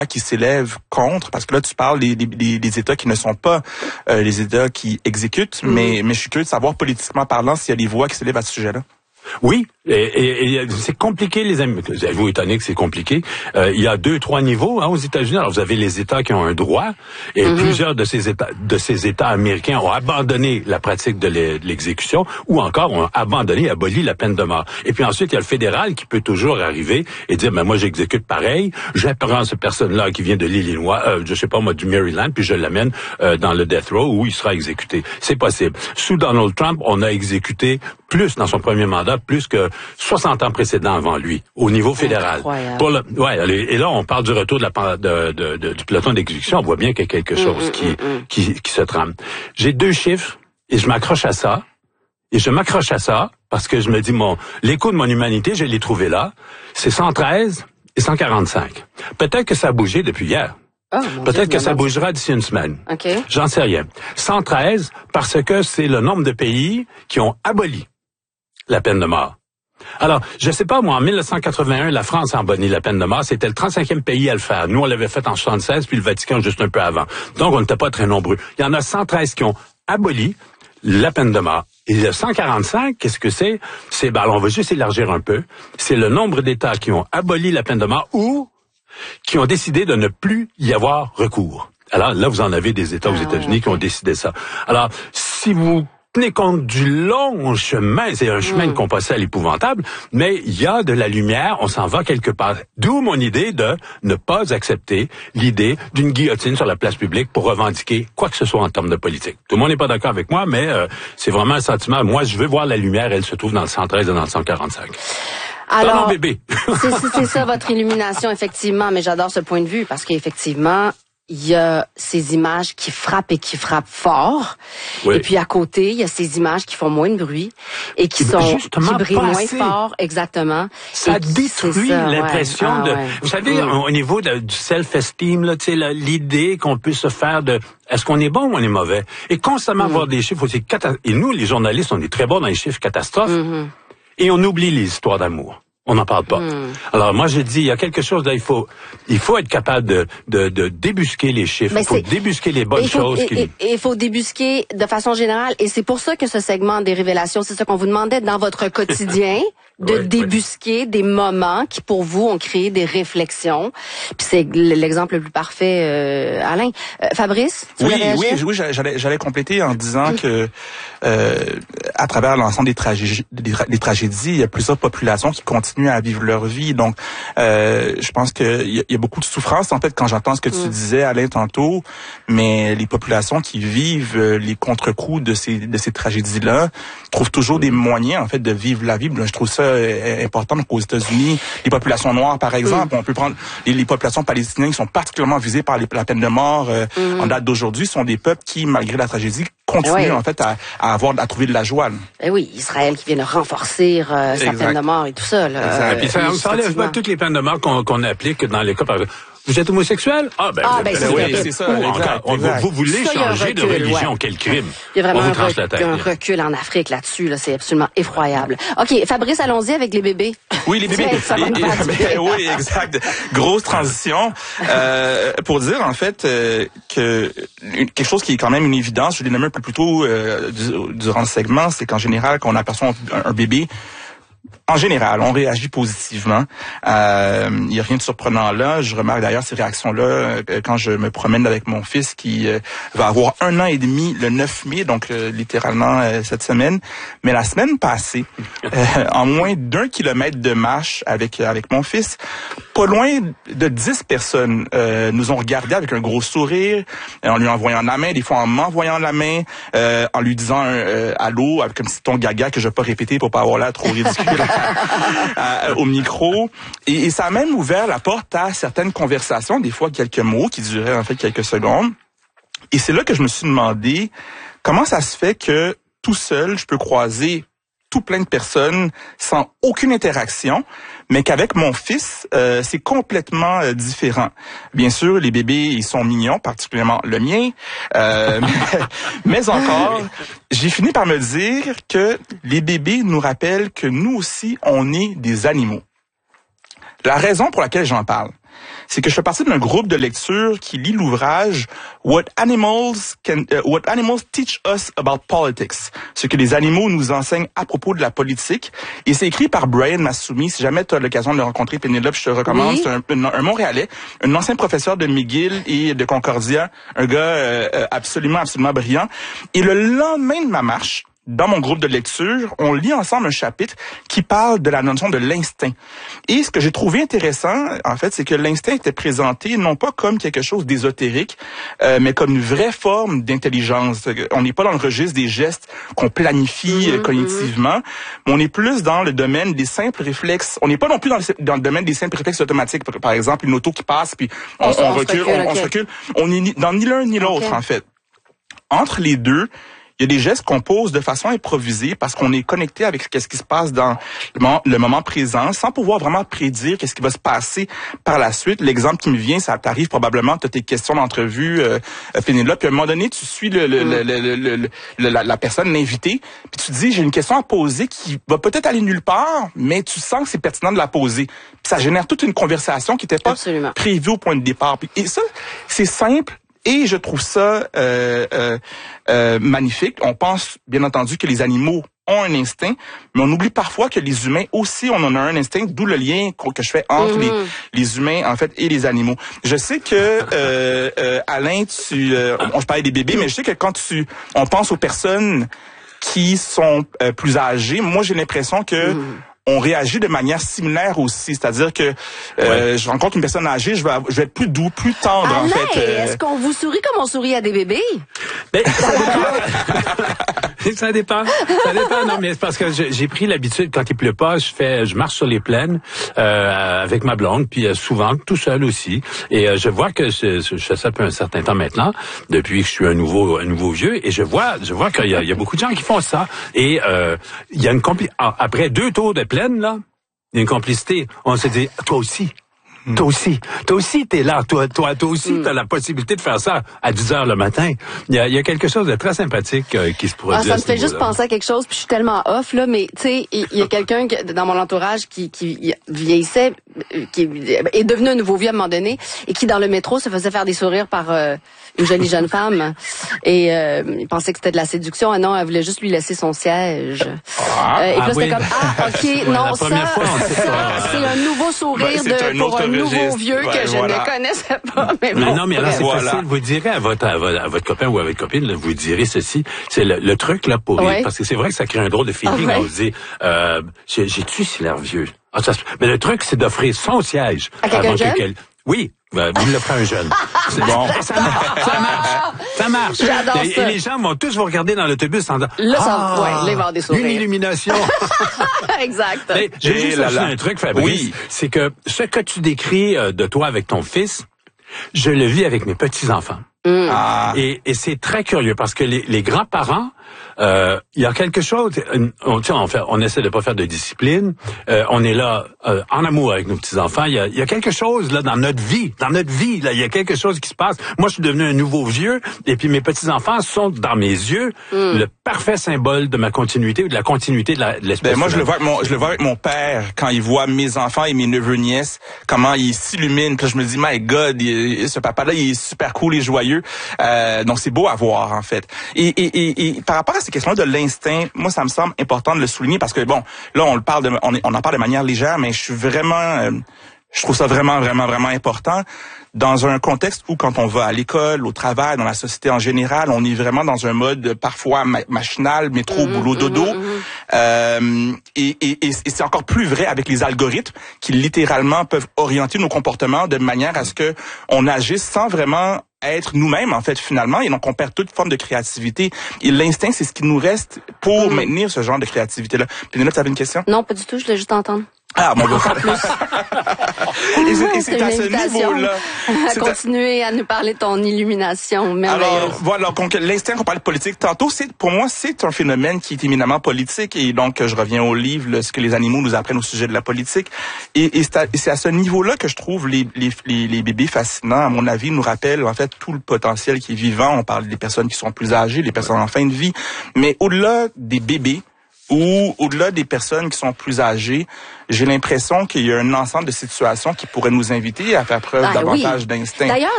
qui s'élèvent contre, parce que là tu parles des États qui ne sont pas les États qui exécutent, mais je suis curieux de savoir politiquement parlant s'il y a des voix qui s'élèvent à ce sujet-là. Oui, et c'est compliqué, les amis. Vous étonné que c'est compliqué. Il y a 2-3 niveaux aux États-Unis. Alors vous avez les États qui ont un droit, et plusieurs de ces États américains ont abandonné la pratique de l'exécution, ou encore ont aboli la peine de mort. Et puis ensuite il y a le fédéral qui peut toujours arriver et dire moi j'exécute pareil, je prends cette personne-là qui vient de l'Illinois, je sais pas moi du Maryland, puis je l'amène dans le death row où il sera exécuté. C'est possible. Sous Donald Trump, on a exécuté plus dans son premier mandat, plus que 60 ans précédents avant lui, au niveau fédéral. Et là, on parle du retour du peloton d'exécution. On voit bien qu'il y a quelque chose qui se trame. J'ai 2 chiffres et je m'accroche à ça. Et je m'accroche à ça parce que je me dis, l'écho de mon humanité, je l'ai trouvé là. C'est 113 et 145. Peut-être que ça a bougé depuis hier. Peut-être que ça bougera d'ici une semaine. Okay. J'en sais rien. 113 parce que c'est le nombre de pays qui ont aboli la peine de mort. Alors, je sais pas, moi, en 1981, la France a aboli la peine de mort. C'était le 35e pays à le faire. Nous, on l'avait fait en 76, puis le Vatican juste un peu avant. Donc, on n'était pas très nombreux. Il y en a 113 qui ont aboli la peine de mort. Et le 145, qu'est-ce que c'est? Alors, on va juste élargir un peu. C'est le nombre d'États qui ont aboli la peine de mort ou qui ont décidé de ne plus y avoir recours. Alors, là, vous en avez des États aux États-Unis qui ont décidé ça. Alors, si vous tenez compte du long chemin, c'est un chemin de Compostelle épouvantable, mais il y a de la lumière, on s'en va quelque part. D'où mon idée de ne pas accepter l'idée d'une guillotine sur la place publique pour revendiquer quoi que ce soit en termes de politique. Tout le monde n'est pas d'accord avec moi, mais c'est vraiment un sentiment. Moi, je veux voir la lumière, elle se trouve dans le 113 et dans le 145. Alors, pardon, bébé. c'est ça votre illumination, effectivement, mais j'adore ce point de vue parce qu'effectivement, il y a ces images qui frappent et qui frappent fort. Oui. Et puis à côté, il y a ces images qui font moins de bruit et qui brillent moins fort, exactement. Ça détruit l'impression de... Vous savez, au niveau du self-esteem, là, tu sais, l'idée qu'on peut se faire de... Est-ce qu'on est bon ou on est mauvais? Et constamment voir des chiffres aussi... Et nous, les journalistes, on est très bons dans les chiffres catastrophes. Et on oublie les histoires d'amour. On n'en parle pas. Alors moi j'ai dit il y a quelque chose là, il faut être capable de débusquer les chiffres, il faut débusquer les bonnes choses. Il faut débusquer de façon générale et c'est pour ça que ce segment des révélations, c'est ça qu'on vous demandait dans votre quotidien. De débusquer des moments qui, pour vous, ont créé des réflexions. Puis c'est l'exemple le plus parfait, Alain. Fabrice, tu voulais réagir? Oui, j'allais compléter en disant que à travers l'ensemble des tragédies, il y a plusieurs populations qui continuent à vivre leur vie. Donc, je pense qu'il y a beaucoup de souffrance, en fait, quand j'entends ce que tu disais, Alain, tantôt. Mais les populations qui vivent les contre-coups de ces tragédies-là trouvent toujours des moyens, en fait, de vivre la vie. Je trouve ça important. Donc, aux États-Unis, les populations noires, par exemple, on peut prendre les populations palestiniennes qui sont particulièrement visées par la peine de mort en date d'aujourd'hui, sont des peuples qui, malgré la tragédie, continuent en fait à trouver de la joie. Oui, Israël qui vient de renforcer sa peine de mort et tout ça. Là, et puis ça n'enlève pas toutes les peines de mort qu'on applique dans les cas par exemple. Vous êtes homosexuel? C'est ça. Vous voulez changer de religion, quel crime? Il y a vraiment un recul en Afrique là-dessus, là, c'est absolument effroyable. OK, Fabrice, allons-y avec les bébés. Oui, les bébés. Oui, exact. Grosse transition. Pour dire, en fait, que quelque chose qui est quand même une évidence, je l'ai nommé un peu plus tôt durant le segment, c'est qu'en général, quand on aperçoit un bébé, en général, on réagit positivement. Il y a rien de surprenant là. Je remarque d'ailleurs ces réactions-là quand je me promène avec mon fils qui va avoir 1 an et demi le 9 mai, donc littéralement cette semaine. Mais la semaine passée, en moins d'1 kilomètre de marche avec mon fils, pas loin de 10 personnes nous ont regardé avec un gros sourire, en lui envoyant la main, des fois en m'envoyant la main, en lui disant allô, avec un petit ton gaga que je vais pas répéter pour pas avoir l'air trop ridicule au micro. Et ça a même ouvert la porte à certaines conversations, des fois quelques mots qui duraient en fait quelques secondes. Et c'est là que je me suis demandé comment ça se fait que tout seul, je peux croiser tout plein de personnes sans aucune interaction, mais qu'avec mon fils, c'est complètement différent. Bien sûr, les bébés, ils sont mignons, particulièrement le mien, mais encore, j'ai fini par me dire que les bébés nous rappellent que nous aussi, on est des animaux. La raison pour laquelle j'en parle, c'est que je fais partie d'un groupe de lecture qui lit l'ouvrage What Animals Teach Us About Politics, ce que les animaux nous enseignent à propos de la politique. Et c'est écrit par Brian Massoumi. Si jamais tu as l'occasion de le rencontrer, Pénélope, je te recommande. Oui. C'est un Montréalais, un ancien professeur de McGill et de Concordia, un gars absolument brillant. Et le lendemain de ma marche, dans mon groupe de lecture, on lit ensemble un chapitre qui parle de la notion de l'instinct. Et ce que j'ai trouvé intéressant, en fait, c'est que l'instinct était présenté non pas comme quelque chose d'ésotérique, mais comme une vraie forme d'intelligence. On n'est pas dans le registre des gestes qu'on planifie cognitivement, mais on est plus dans le domaine des simples réflexes. On n'est pas non plus dans le domaine des simples réflexes automatiques. Par exemple, une auto qui passe, puis on se recule. On n'est dans ni l'un ni l'autre, en fait. Entre les deux, il y a des gestes qu'on pose de façon improvisée parce qu'on est connecté avec ce qui se passe dans le moment présent sans pouvoir vraiment prédire qu'est-ce qui va se passer par la suite. L'exemple qui me vient, ça t'arrive probablement, tu as tes questions d'entrevue, Pénélope, puis à un moment donné, tu suis la personne, l'invité, puis tu te dis, j'ai une question à poser qui va peut-être aller nulle part, mais tu sens que c'est pertinent de la poser. Puis ça génère toute une conversation qui n'était pas prévue au point de départ. Et ça, c'est simple. Et je trouve ça magnifique. On pense, bien entendu, que les animaux ont un instinct, mais on oublie parfois que les humains aussi, on en a un instinct, d'où le lien que je fais entre les humains, en fait, et les animaux. Je sais que, Alain, on parlait des bébés, mais je sais que quand on pense aux personnes qui sont plus âgées, moi, j'ai l'impression que on réagit de manière similaire aussi, c'est-à-dire que je rencontre une personne âgée, je vais être plus doux, plus tendre. Alain, en fait. Est-ce qu'on vous sourit comme on sourit à des bébés? Ben, ça dépend. Non, mais c'est parce que j'ai pris l'habitude, quand il pleut pas, je marche sur les plaines avec ma blonde, puis souvent tout seul aussi. Et je vois que je fais ça depuis un certain temps maintenant, depuis que je suis un nouveau vieux, et je vois qu'il y a beaucoup de gens qui font ça. Et il y a après 2 tours de plaine, là, il y a une complicité. On se dit, toi aussi, t'es là. Toi aussi, t'as la possibilité de faire ça à 10 heures le matin. Il y a quelque chose de très sympathique qui se produit. Ça me fait juste penser à quelque chose, puis je suis tellement off, là, mais tu sais, il y a quelqu'un dans mon entourage qui vieillissait, qui est devenu un nouveau vieux à un moment donné, et qui, dans le métro, se faisait faire des sourires par une jolie jeune femme. Et il pensait que c'était de la séduction. Ah non, elle voulait juste lui laisser son siège. Et puis là, c'était comme, OK, non, c'est un nouveau sourire pour un nouveau vieux que je ne connaissais pas. Mais bon, non, mais alors, c'est facile. Vous direz à votre copain ou à votre copine, là, vous direz ceci. C'est le truc, là, pour rire. Parce que c'est vrai que ça crée un drôle de feeling. On se dit, j'ai-tu si l'air vieux? Mais le truc, c'est d'offrir son siège. À quelqu'un jeune? Oui. Vous l'offrez à un jeune. C'est bon. Ça marche. J'adore ça. Et les gens vont tous vous regarder dans l'autobus en disant, là, là, il va y avoir des sourires. Une illumination. Exact. Mais j'ai juste un truc, Fabrice. C'est que ce que tu décris de toi avec ton fils, je le vis avec mes petits-enfants. Et c'est très curieux parce que les grands-parents, il y a quelque chose, on essaie de pas faire de discipline, on est là en amour avec nos petits-enfants, il y a quelque chose là dans notre vie là, il y a quelque chose qui se passe. Moi, je suis devenu un nouveau vieux et puis mes petits-enfants sont dans mes yeux le parfait symbole de ma continuité ou de la continuité de l'espèce. Moi, je le vois avec mon père quand il voit mes enfants et mes neveux nièces, comment ils s'illuminent. Puis là, je me dis, my God, ce papa-là, il est super cool et joyeux. Donc c'est beau à voir en fait. Et par rapport à ces questions de l'instinct, moi ça me semble important de le souligner parce que bon, là on en parle de manière légère, mais je trouve ça vraiment important dans un contexte où quand on va à l'école, au travail, dans la société en général, on est vraiment dans un mode parfois machinal, métro, boulot, dodo. Et c'est encore plus vrai avec les algorithmes qui littéralement peuvent orienter nos comportements de manière à ce que on agisse sans vraiment être nous-mêmes, en fait, finalement, et donc on perd toute forme de créativité. Et l'instinct, c'est ce qui nous reste pour maintenir ce genre de créativité-là. Pénélope, tu avais une question? Non, pas du tout, je voulais juste entendre. Ah, bon, encore plus. Et c'est à ce niveau-là. À continuer à nous parler de ton illumination merveilleuse. Alors, voilà, donc l'instinct qu'on parle de politique tantôt, pour moi, c'est un phénomène qui est éminemment politique, et donc je reviens au livre, ce que les animaux nous apprennent au sujet de la politique. Et c'est à ce niveau-là que je trouve les bébés fascinants. À mon avis, ils nous rappellent, en fait, tout le potentiel qui est vivant. On parle des personnes qui sont plus âgées, des personnes en fin de vie. Mais au-delà des bébés, ou au-delà des personnes qui sont plus âgées, j'ai l'impression qu'il y a un ensemble de situations qui pourraient nous inviter à faire preuve davantage d'instinct. D'ailleurs,